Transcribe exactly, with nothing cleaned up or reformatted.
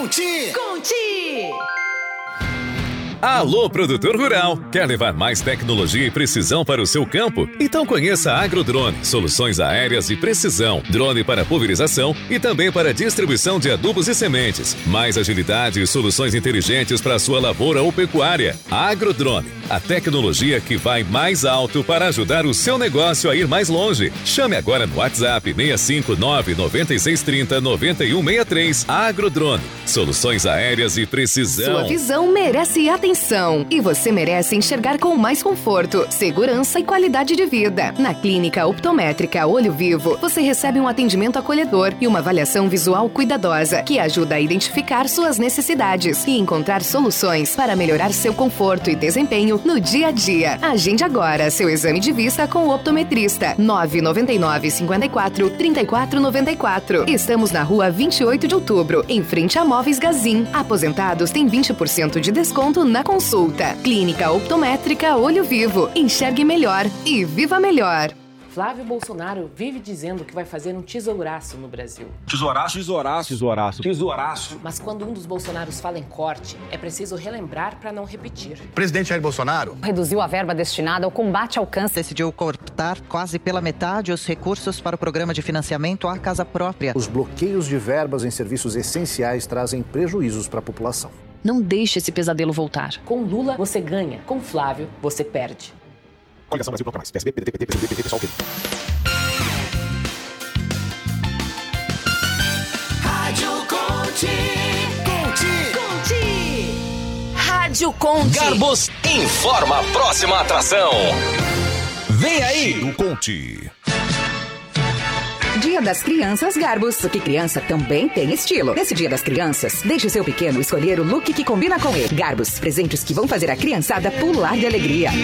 Conti! Conti! Alô, produtor rural! Quer levar mais tecnologia e precisão para o seu campo? Então conheça a Agrodrone, soluções aéreas de precisão, drone para pulverização e também para distribuição de adubos e sementes. Mais agilidade e soluções inteligentes para a sua lavoura ou pecuária. Agrodrone, a tecnologia que vai mais alto para ajudar o seu negócio a ir mais longe. Chame agora no WhatsApp seis cinco nove, nove seis três zero, nove um seis três. Agrodrone, soluções aéreas e precisão. Sua visão merece atenção. E você merece enxergar com mais conforto, segurança e qualidade de vida. Na Clínica Optométrica Olho Vivo, você recebe um atendimento acolhedor e uma avaliação visual cuidadosa que ajuda a identificar suas necessidades e encontrar soluções para melhorar seu conforto e desempenho no dia a dia. Agende agora seu exame de vista com o optometrista. nove nove nove, cinco quatro, três quatro nove quatro. Estamos na rua vinte e oito de outubro, em frente a Móveis Gazin. Aposentados têm vinte por cento de desconto na consulta. Clínica Optométrica Olho Vivo. Enxergue melhor e viva melhor. Flávio Bolsonaro vive dizendo que vai fazer um tesouraço no Brasil. Tesouraço, tesouraço, tesouraço, tesouraço. Mas quando um dos Bolsonaros fala em corte, é preciso relembrar para não repetir. O presidente Jair Bolsonaro reduziu a verba destinada ao combate ao câncer. Decidiu cortar quase pela metade os recursos para o programa de financiamento à casa própria. Os bloqueios de verbas em serviços essenciais trazem prejuízos para a população. Não deixe esse pesadelo voltar. Com Lula, você ganha. Com Flávio, você perde. Coligação Brasil Proclamais. P S B, P D T, P D T, P D T, pessoal, P D T. Rádio Conti! Conti! Conti! Rádio Conti! Garbos informa a próxima atração. Vem aí! Do Conti. Dia das Crianças Garbos, porque criança também tem estilo. Nesse Dia das Crianças, deixe seu pequeno escolher o look que combina com ele. Garbos, presentes que vão fazer a criançada pular de alegria.